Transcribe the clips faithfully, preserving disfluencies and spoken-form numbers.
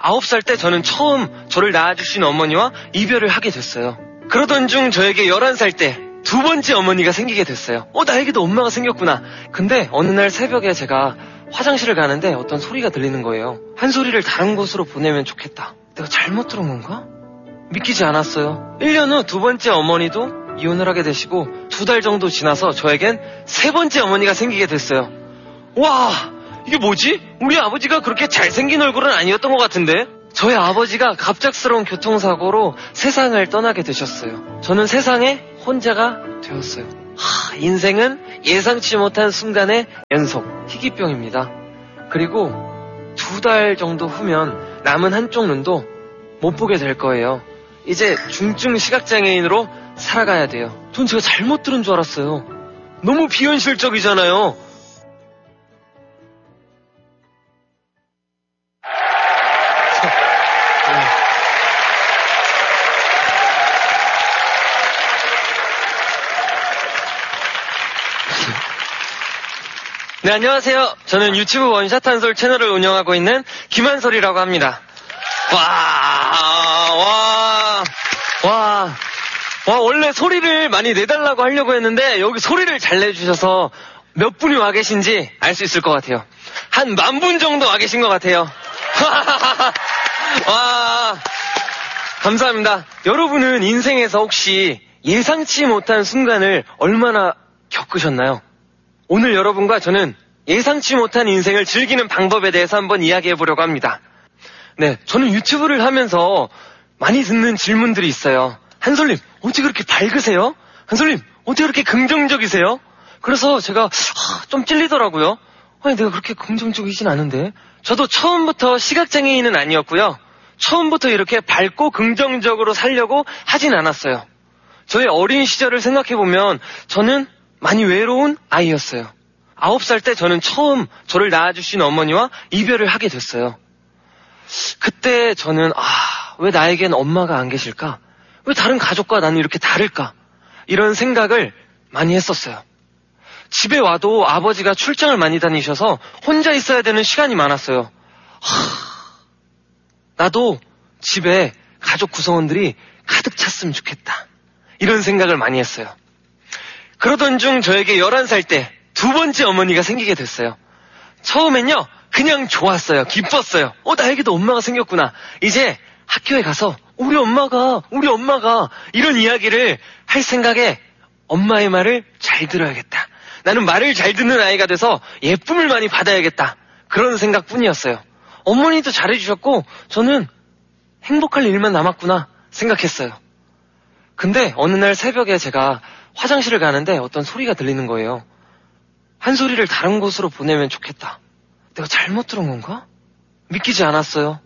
아홉 살 때 저는 처음 저를 낳아주신 어머니와 이별을 하게 됐어요. 그러던 중 저에게 열한 살 때 두 번째 어머니가 생기게 됐어요. 어, 나에게도 엄마가 생겼구나. 근데 어느 날 새벽에 제가 화장실을 가는데 어떤 소리가 들리는 거예요. 한 소리를 다른 곳으로 보내면 좋겠다. 내가 잘못 들은 건가? 믿기지 않았어요. 일 년 후 두 번째 어머니도 이혼을 하게 되시고 두 달 정도 지나서 저에겐 세 번째 어머니가 생기게 됐어요. 와, 이게 뭐지? 우리 아버지가 그렇게 잘생긴 얼굴은 아니었던 것 같은데? 저희 아버지가 갑작스러운 교통사고로 세상을 떠나게 되셨어요. 저는 세상에 혼자가 되었어요. 하, 인생은 예상치 못한 순간의 연속, 희귀병입니다. 그리고 두 달 정도 후면 남은 한쪽 눈도 못 보게 될 거예요. 이제 중증 시각장애인으로 살아가야 돼요. 전 제가 잘못 들은 줄 알았어요. 너무 비현실적이잖아요. 네, 안녕하세요. 저는 유튜브 원샷 한솔 채널을 운영하고 있는 김한솔이라고 합니다. 와, 와, 와, 와, 원래 소리를 많이 내달라고 하려고 했는데 여기 소리를 잘 내주셔서 몇 분이 와 계신지 알 수 있을 것 같아요. 한 만 분 정도 와 계신 것 같아요. 와, 감사합니다. 여러분은 인생에서 혹시 예상치 못한 순간을 얼마나 겪으셨나요? 오늘 여러분과 저는 예상치 못한 인생을 즐기는 방법에 대해서 한번 이야기해 보려고 합니다. 네, 저는 유튜브를 하면서 많이 듣는 질문들이 있어요. 한솔님, 어떻게 그렇게 밝으세요? 한솔님, 어떻게 그렇게 긍정적이세요? 그래서 제가 하, 좀 찔리더라고요. 아니, 내가 그렇게 긍정적이진 않은데. 저도 처음부터 시각장애인은 아니었고요. 처음부터 이렇게 밝고 긍정적으로 살려고 하진 않았어요. 저의 어린 시절을 생각해보면 저는 많이 외로운 아이였어요. 아홉 살 때 저는 처음 저를 낳아주신 어머니와 이별을 하게 됐어요. 그때 저는 아, 왜 나에겐 엄마가 안 계실까? 왜 다른 가족과 나는 이렇게 다를까? 이런 생각을 많이 했었어요. 집에 와도 아버지가 출장을 많이 다니셔서 혼자 있어야 되는 시간이 많았어요. 하, 나도 집에 가족 구성원들이 가득 찼으면 좋겠다. 이런 생각을 많이 했어요. 그러던 중 저에게 열한 살 때 두 번째 어머니가 생기게 됐어요. 처음엔요, 그냥 좋았어요. 기뻤어요. 어, 나에게도 엄마가 생겼구나. 이제 학교에 가서 우리 엄마가, 우리 엄마가 이런 이야기를 할 생각에 엄마의 말을 잘 들어야겠다. 나는 말을 잘 듣는 아이가 돼서 예쁨을 많이 받아야겠다. 그런 생각뿐이었어요. 어머니도 잘해주셨고 저는 행복할 일만 남았구나 생각했어요. 근데 어느 날 새벽에 제가 화장실을 가는데 어떤 소리가 들리는 거예요. 한 소리를 다른 곳으로 보내면 좋겠다. 내가 잘못 들은 건가? 믿기지 않았어요.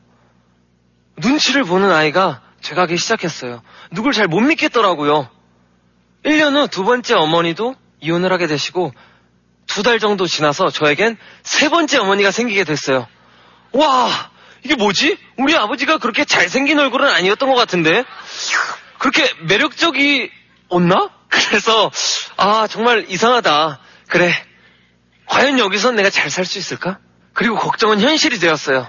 눈치를 보는 아이가 돼가기 시작했어요. 누굴 잘 못 믿겠더라고요. 일 년 후 두 번째 어머니도 이혼을 하게 되시고 두 달 정도 지나서 저에겐 세 번째 어머니가 생기게 됐어요. 와, 이게 뭐지? 우리 아버지가 그렇게 잘생긴 얼굴은 아니었던 것 같은데? 그렇게 매력적이었나? 그래서 아, 정말 이상하다. 그래, 과연 여기선 내가 잘 살 수 있을까? 그리고 걱정은 현실이 되었어요.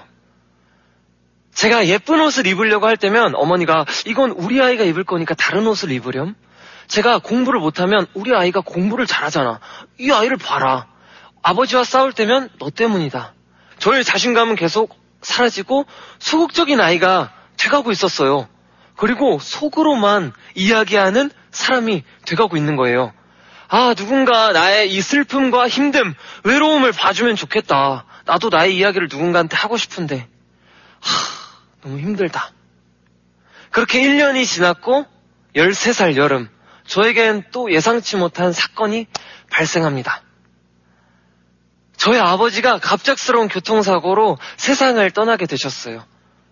제가 예쁜 옷을 입으려고 할 때면 어머니가 이건 우리 아이가 입을 거니까 다른 옷을 입으렴. 제가 공부를 못하면 우리 아이가 공부를 잘하잖아. 이 아이를 봐라. 아버지와 싸울 때면 너 때문이다. 저의 자신감은 계속 사라지고 소극적인 아이가 돼가고 있었어요. 그리고 속으로만 이야기하는 사람이 돼가고 있는 거예요. 아, 누군가 나의 이 슬픔과 힘듦, 외로움을 봐주면 좋겠다. 나도 나의 이야기를 누군가한테 하고 싶은데 하, 너무 힘들다. 그렇게 일 년이 지났고 열세 살 여름, 저에겐 또 예상치 못한 사건이 발생합니다. 저희 아버지가 갑작스러운 교통사고로 세상을 떠나게 되셨어요.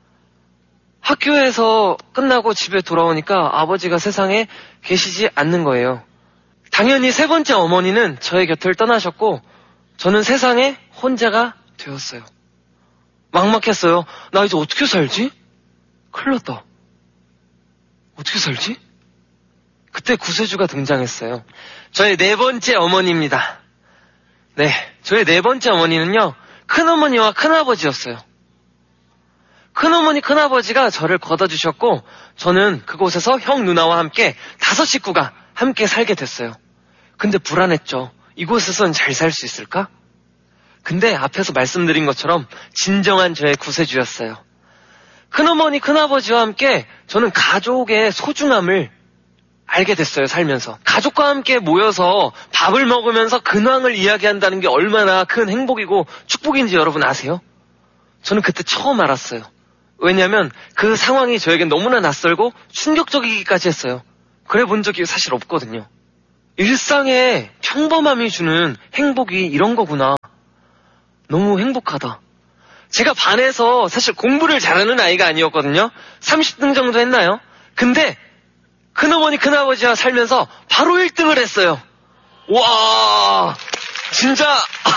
학교에서 끝나고 집에 돌아오니까 아버지가 세상에 계시지 않는 거예요. 당연히 세 번째 어머니는 저의 곁을 떠나셨고 저는 세상에 혼자가 되었어요. 막막했어요. 나 이제 어떻게 살지? 큰일 났다. 어떻게 살지? 그때 구세주가 등장했어요. 저의 네 번째 어머니입니다. 네, 저의 네 번째 어머니는요, 큰어머니와 큰아버지였어요. 큰어머니, 큰아버지가 저를 걷어주셨고 저는 그곳에서 형, 누나와 함께 다섯 식구가 함께 살게 됐어요. 근데 불안했죠. 이곳에선 잘 살 수 있을까? 근데 앞에서 말씀드린 것처럼 진정한 저의 구세주였어요. 큰어머니, 큰아버지와 함께 저는 가족의 소중함을 알게 됐어요, 살면서. 가족과 함께 모여서 밥을 먹으면서 근황을 이야기한다는 게 얼마나 큰 행복이고 축복인지 여러분 아세요? 저는 그때 처음 알았어요. 왜냐하면 그 상황이 저에겐 너무나 낯설고 충격적이기까지 했어요. 그래 본 적이 사실 없거든요. 일상의 평범함이 주는 행복이 이런 거구나. 너무 행복하다. 제가 반에서 사실 공부를 잘하는 아이가 아니었거든요. 삼십 등 정도 했나요? 근데 큰어머니, 큰아버지와 살면서 바로 일 등을 했어요. 와, 진짜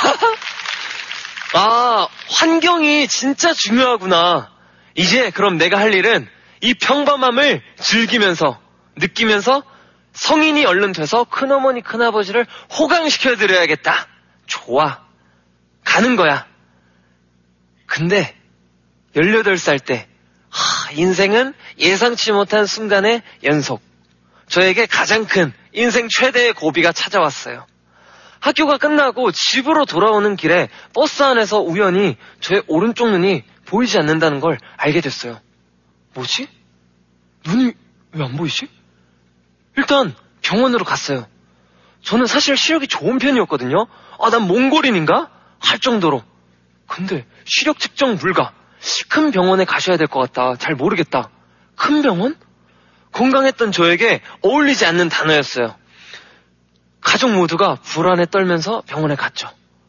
아, 환경이 진짜 중요하구나. 이제 그럼 내가 할 일은 이 평범함을 즐기면서 느끼면서 성인이 얼른 돼서 큰어머니, 큰아버지를 호강시켜드려야겠다. 좋아. 가는 거야. 근데 열여덟 살 때 하, 인생은 예상치 못한 순간의 연속. 저에게 가장 큰 인생 최대의 고비가 찾아왔어요. 학교가 끝나고 집으로 돌아오는 길에 버스 안에서 우연히 저의 오른쪽 눈이 보이지 않는다는 걸 알게 됐어요. 뭐지? 눈이 왜 안 보이지? 일단 병원으로 갔어요. 저는 사실 시력이 좋은 편이었거든요. 아, 난 몽골인인가? 할 정도로. 근데 시력 측정 불가. 큰 병원에 가셔야 될 것 같다. 잘 모르겠다. 큰 병원? 건강했던 저에게 어울리지 않는 단어였어요. 가족 모두가 불안에 떨면서 병원에 갔죠.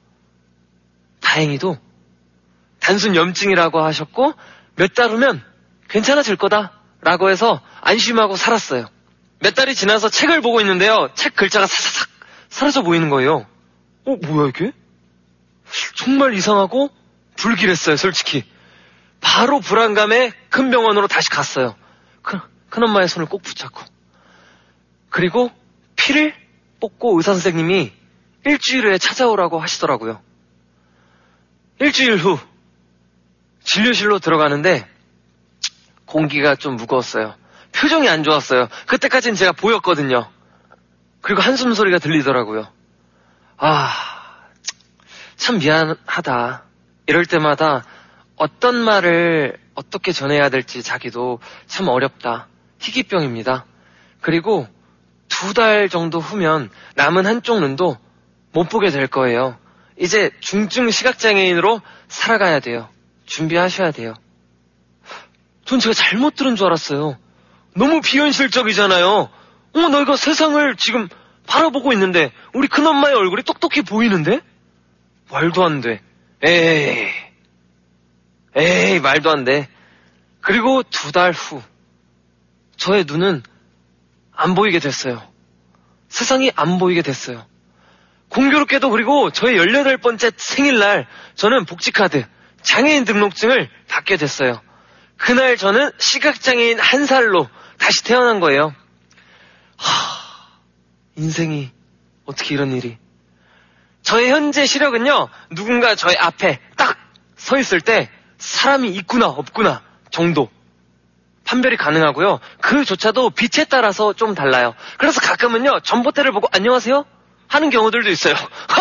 다행히도 단순 염증이라고 하셨고 몇 달 후면 괜찮아질 거다 라고 해서 안심하고 살았어요. 몇 달이 지나서 책을 보고 있는데요. 책 글자가 사사삭 사라져 보이는 거예요. 어, 뭐야 이게? 정말 이상하고 불길했어요, 솔직히. 바로 불안감에 큰 병원으로 다시 갔어요. 큰, 큰엄마의 손을 꼭 붙잡고. 그리고 피를 뽑고 의사 선생님이 일주일 후에 찾아오라고 하시더라고요. 일주일 후 진료실로 들어가는데 공기가 좀 무거웠어요. 표정이 안 좋았어요. 그때까지는 제가 보였거든요. 그리고 한숨 소리가 들리더라고요. 아, 참 미안하다. 이럴 때마다 어떤 말을 어떻게 전해야 될지 자기도 참 어렵다. 희귀병입니다. 그리고 두 달 정도 후면 남은 한쪽 눈도 못 보게 될 거예요. 이제 중증 시각장애인으로 살아가야 돼요. 준비하셔야 돼요. 전 제가 잘못 들은 줄 알았어요. 너무 비현실적이잖아요. 어, 너희가 세상을 지금 바라보고 있는데 우리 큰엄마의 얼굴이 똑똑히 보이는데? 말도 안 돼. 에이, 에이, 말도 안 돼. 그리고 두 달 후 저의 눈은 안 보이게 됐어요. 세상이 안 보이게 됐어요. 공교롭게도 그리고 저의 열여덟 번째 생일날 저는 복지카드, 장애인 등록증을 받게 됐어요. 그날 저는 시각장애인 한 살로 다시 태어난 거예요. 하, 인생이 어떻게 이런 일이. 저의 현재 시력은요, 누군가 저의 앞에 딱 서 있을 때 사람이 있구나 없구나 정도 판별이 가능하고요. 그조차도 빛에 따라서 좀 달라요. 그래서 가끔은요, 전봇대를 보고 안녕하세요 하는 경우들도 있어요.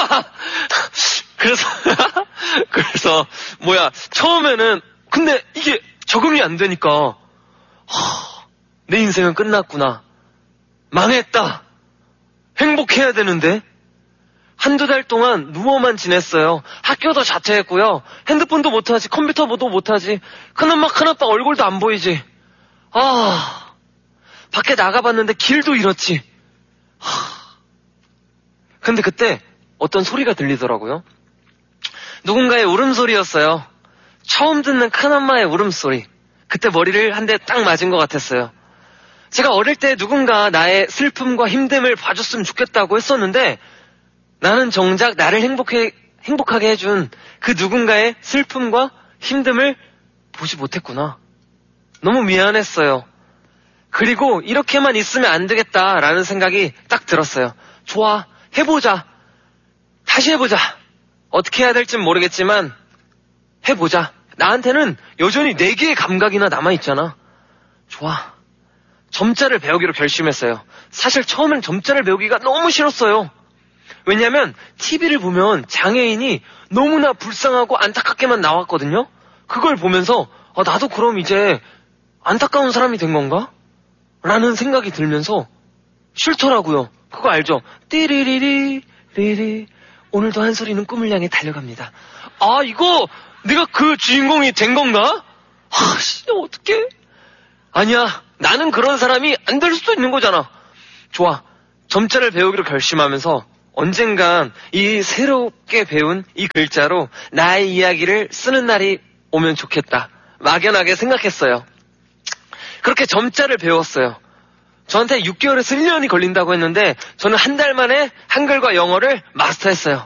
그래서 그래서 뭐야, 처음에는 근데 이게 적응이 안 되니까 하, 내 인생은 끝났구나, 망했다, 행복해야 되는데. 한두 달 동안 누워만 지냈어요. 학교도 자퇴했고요. 핸드폰도 못하지, 컴퓨터도 못하지, 큰엄마 큰아빠 얼굴도 안 보이지. 아, 밖에 나가봤는데 길도 잃었지. 하. 근데 그때 어떤 소리가 들리더라고요. 누군가의 울음소리였어요. 처음 듣는 큰엄마의 울음소리. 그때 머리를 한 대 딱 맞은 것 같았어요. 제가 어릴 때 누군가 나의 슬픔과 힘듦을 봐줬으면 좋겠다고 했었는데 나는 정작 나를 행복해, 행복하게 해준 그 누군가의 슬픔과 힘듦을 보지 못했구나. 너무 미안했어요. 그리고 이렇게만 있으면 안 되겠다라는 생각이 딱 들었어요. 좋아, 해보자. 다시 해보자. 어떻게 해야 될진 모르겠지만 해보자. 나한테는 여전히 네 개의 감각이나 남아있잖아. 좋아. 점자를 배우기로 결심했어요. 사실 처음엔 점자를 배우기가 너무 싫었어요. 왜냐면 티비를 보면 장애인이 너무나 불쌍하고 안타깝게만 나왔거든요. 그걸 보면서 아, 나도 그럼 이제 안타까운 사람이 된 건가? 라는 생각이 들면서 싫더라고요. 그거 알죠? 띠리리리 리리 오늘도 한솔이는 꿈을 향해 달려갑니다. 아, 이거 내가 그 주인공이 된 건가? 아, 씨, 어떡해? 아니야, 나는 그런 사람이 안 될 수도 있는 거잖아. 좋아, 점자를 배우기로 결심하면서 언젠간 이 새롭게 배운 이 글자로 나의 이야기를 쓰는 날이 오면 좋겠다. 막연하게 생각했어요. 그렇게 점자를 배웠어요. 저한테 육 개월에서 일 년이 걸린다고 했는데 저는 한 달 만에 한글과 영어를 마스터했어요.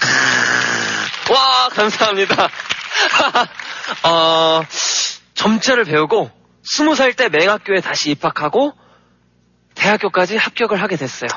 와, 감사합니다. 어, 점자를 배우고 스무 살 때 맹학교에 다시 입학하고 대학교까지 합격을 하게 됐어요.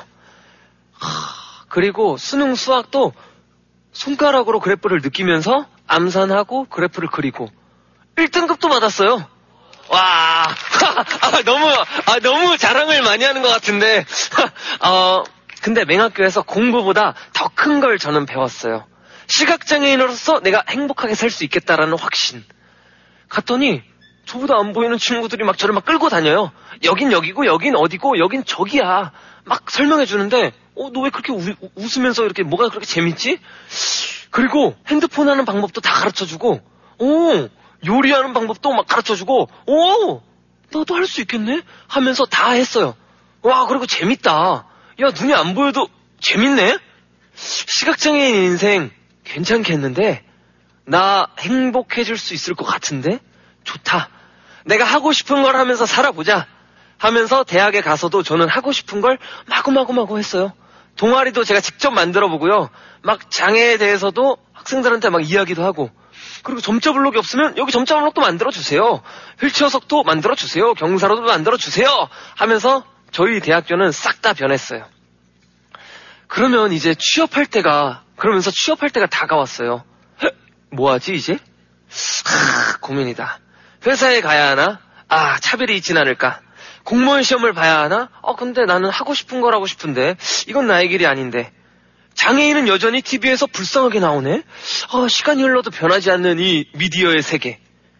그리고 수능 수학도 손가락으로 그래프를 느끼면서 암산하고 그래프를 그리고 일 등급도 받았어요. 와, 아, 너무, 아, 너무 자랑을 많이 하는 것 같은데, 어, 근데 맹학교에서 공부보다 더 큰 걸 저는 배웠어요. 시각장애인으로서 내가 행복하게 살 수 있겠다라는 확신. 갔더니, 저보다 안 보이는 친구들이 막 저를 막 끌고 다녀요. 여긴 여기고, 여긴 어디고, 여긴 저기야. 막 설명해 주는데, 어, 너 왜 그렇게 우, 웃으면서 이렇게 뭐가 그렇게 재밌지? 그리고 핸드폰 하는 방법도 다 가르쳐 주고, 오, 요리하는 방법도 막 가르쳐주고, 오! 나도 할 수 있겠네? 하면서 다 했어요. 와, 그리고 재밌다. 야, 눈이 안 보여도 재밌네? 시각장애인 인생 괜찮겠는데? 나 행복해질 수 있을 것 같은데? 좋다. 내가 하고 싶은 걸 하면서 살아보자. 하면서 대학에 가서도 저는 하고 싶은 걸 마구마구마구 했어요. 동아리도 제가 직접 만들어 보고요. 막 장애에 대해서도 학생들한테 막 이야기도 하고, 그리고 점자 블록이 없으면 여기 점자 블록도 만들어주세요. 휠체어석도 만들어주세요. 경사로도 만들어주세요. 하면서 저희 대학교는 싹 다 변했어요. 그러면 이제 취업할 때가, 그러면서 취업할 때가 다가왔어요. 뭐하지 이제? 하, 고민이다. 회사에 가야 하나? 아, 차별이 있진 않을까? 공무원 시험을 봐야 하나? 어, 근데 나는 하고 싶은 걸 하고 싶은데 이건 나의 길이 아닌데. 장애인은 여전히 티비에서 불쌍하게 나오네? 아, 시간이 흘러도 변하지 않는 이 미디어의 세계.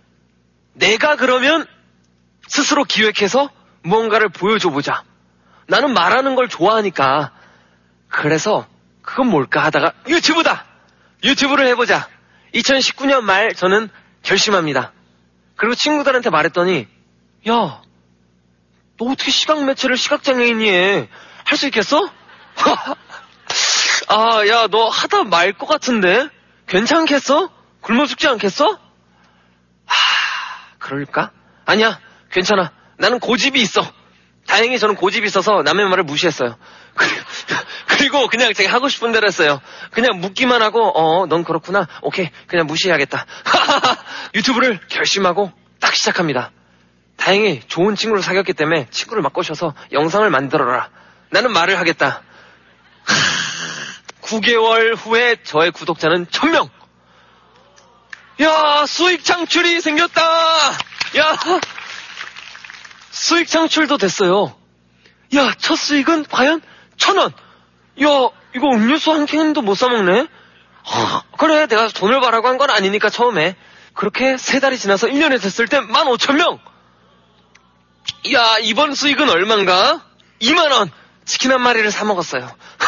내가 그러면 스스로 기획해서 무언가를 보여줘보자. 나는 말하는 걸 좋아하니까. 그래서 그건 뭘까 하다가 유튜브다! 유튜브를 해보자. 이천십구 년 말 저는 결심합니다. 그리고 친구들한테 말했더니, 야, 너 어떻게 시각 매체를 시각장애인이 해? 할 수 있겠어? 아, 야, 너 하다 말 것 같은데? 괜찮겠어? 굶어 죽지 않겠어? 하, 그럴까? 아니야, 괜찮아. 나는 고집이 있어. 다행히 저는 고집이 있어서 남의 말을 무시했어요. 그리고 그냥 제가 하고 싶은 대로 했어요. 그냥 묻기만 하고, 어, 넌 그렇구나. 오케이, 그냥 무시해야겠다. 유튜브를 결심하고 딱 시작합니다. 다행히 좋은 친구를 사귀었기 때문에 친구를 막 꼬셔서 영상을 만들어라. 나는 말을 하겠다. 구 개월 후에 저의 구독자는 천 명. 야, 수익 창출이 생겼다. 야, 수익 창출도 됐어요. 야, 첫 수익은 과연 천 원. 야, 이거 음료수 한 캔도 못 사먹네. 하, 그래, 내가 돈을 벌라고 한 건 아니니까 처음에. 그렇게 세 달이 지나서 일 년이 됐을 때 만 오천 명. 야, 이번 수익은 얼만가? 이만 원. 치킨 한 마리를 사 먹었어요.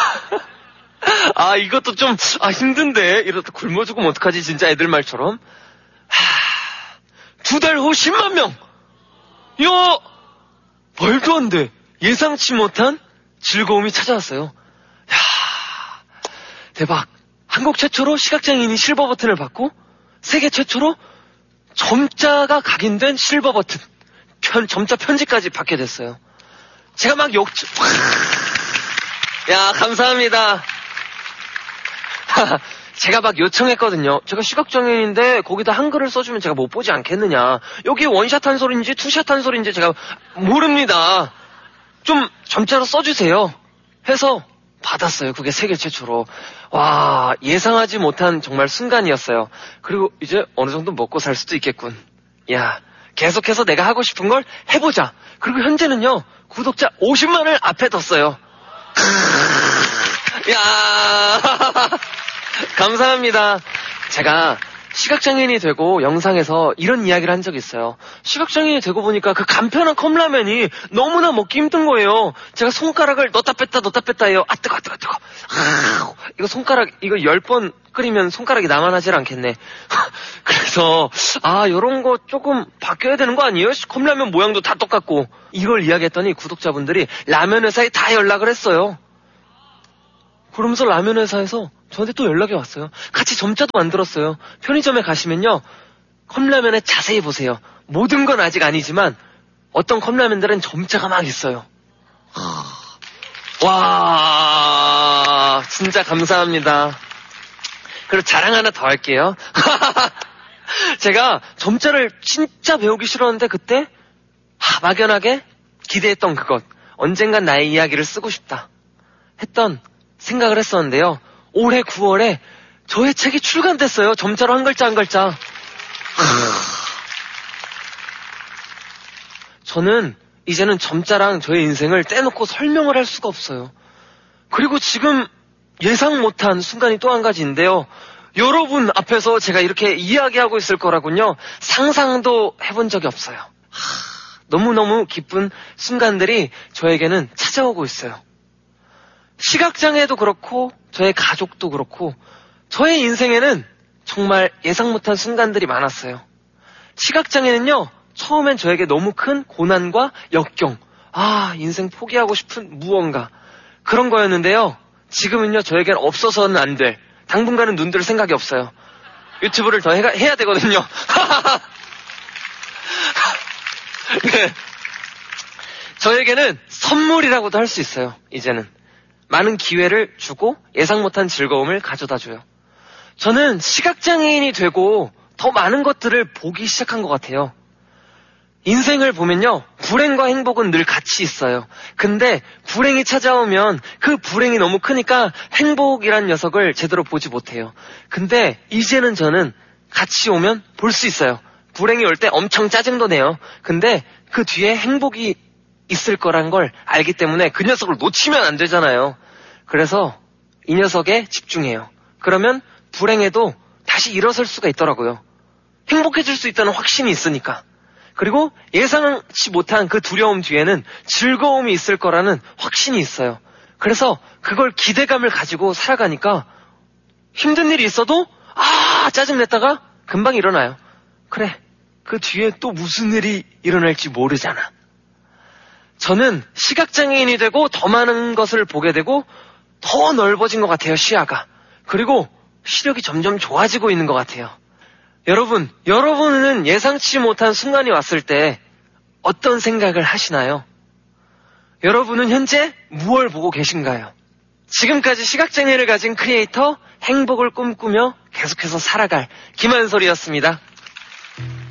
아, 이것도 좀, 아, 힘든데. 이러다 굶어 죽으면 어떡하지, 진짜 애들 말처럼. 두 달 후 십만 명! 야! 말도 안 돼. 예상치 못한 즐거움이 찾아왔어요. 야, 대박. 한국 최초로 시각장애인이 실버 버튼을 받고, 세계 최초로 점자가 각인된 실버 버튼, 편, 점자 편지까지 받게 됐어요. 제가 막 욕, 야, 감사합니다. 제가 막 요청했거든요. 제가 시각장애인인데 거기다 한글을 써주면 제가 못 보지 않겠느냐. 여기 원샷 한 소리인지 투샷 한 소리인지 제가 모릅니다. 좀 점자로 써주세요. 해서 받았어요. 그게 세계 최초로. 와, 예상하지 못한 정말 순간이었어요. 그리고 이제 어느 정도 먹고 살 수도 있겠군. 야, 계속해서 내가 하고 싶은 걸 해보자. 그리고 현재는요, 구독자 오십만을 앞에 뒀어요. 야, 감사합니다. 제가 시각장애인이 되고 영상에서 이런 이야기를 한 적이 있어요. 시각장애인이 되고 보니까 그 간편한 컵라면이 너무나 먹기 힘든 거예요. 제가 손가락을 넣었다 뺐다 넣었다 뺐다 해요. 아 뜨거 뜨거 뜨거. 아, 이거 손가락 이거 열 번 끓이면 손가락이 남아나질 않겠네. 그래서 아 요런 거 조금 바뀌어야 되는 거 아니에요? 컵라면 모양도 다 똑같고. 이걸 이야기했더니 구독자분들이 라면 회사에 다 연락을 했어요. 그러면서 라면 회사에서 저한테 또 연락이 왔어요. 같이 점자도 만들었어요. 편의점에 가시면요, 컵라면에 자세히 보세요. 모든 건 아직 아니지만 어떤 컵라면들은 점자가 막 있어요. 와, 진짜 감사합니다. 그리고 자랑 하나 더 할게요. 제가 점자를 진짜 배우기 싫었는데 그때 하, 막연하게 기대했던 그것, 언젠간 나의 이야기를 쓰고 싶다 했던 생각을 했었는데요. 올해 구월에 저의 책이 출간됐어요. 점자로 한 글자 한 글자. 저는 이제는 점자랑 저의 인생을 떼놓고 설명을 할 수가 없어요. 그리고 지금 예상 못한 순간이 또 한 가지인데요. 여러분 앞에서 제가 이렇게 이야기하고 있을 거라군요. 상상도 해본 적이 없어요. 너무너무 기쁜 순간들이 저에게는 찾아오고 있어요. 시각장애도 그렇고 저의 가족도 그렇고 저의 인생에는 정말 예상 못한 순간들이 많았어요. 시각장애는요, 처음엔 저에게 너무 큰 고난과 역경, 아 인생 포기하고 싶은 무언가 그런 거였는데요. 지금은요, 저에겐 없어서는 안 될, 당분간은 눈들 생각이 없어요. 유튜브를 더 해가, 해야 되거든요. 네. 저에게는 선물이라고도 할 수 있어요. 이제는 많은 기회를 주고 예상 못한 즐거움을 가져다줘요. 저는 시각장애인이 되고 더 많은 것들을 보기 시작한 것 같아요. 인생을 보면요, 불행과 행복은 늘 같이 있어요. 근데 불행이 찾아오면 그 불행이 너무 크니까 행복이란 녀석을 제대로 보지 못해요. 근데 이제는 저는 같이 오면 볼 수 있어요. 불행이 올 때 엄청 짜증도 내요. 근데 그 뒤에 행복이 있을 거란 걸 알기 때문에 그 녀석을 놓치면 안 되잖아요. 그래서 이 녀석에 집중해요. 그러면 불행해도 다시 일어설 수가 있더라고요. 행복해질 수 있다는 확신이 있으니까. 그리고 예상치 못한 그 두려움 뒤에는 즐거움이 있을 거라는 확신이 있어요. 그래서 그걸 기대감을 가지고 살아가니까 힘든 일이 있어도 아 짜증냈다가 금방 일어나요. 그래, 그 뒤에 또 무슨 일이 일어날지 모르잖아. 저는 시각장애인이 되고 더 많은 것을 보게 되고 더 넓어진 것 같아요, 시야가. 그리고 시력이 점점 좋아지고 있는 것 같아요. 여러분, 여러분은 예상치 못한 순간이 왔을 때 어떤 생각을 하시나요? 여러분은 현재 무엇을 보고 계신가요? 지금까지 시각장애를 가진 크리에이터, 행복을 꿈꾸며 계속해서 살아갈 김한솔이었습니다.